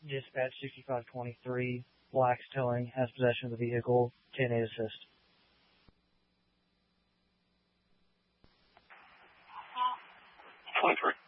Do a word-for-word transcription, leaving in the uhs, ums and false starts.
Dispatch sixty-five twenty-three, Blacks Towing has possession of the vehicle. ten eight assist. twenty-three.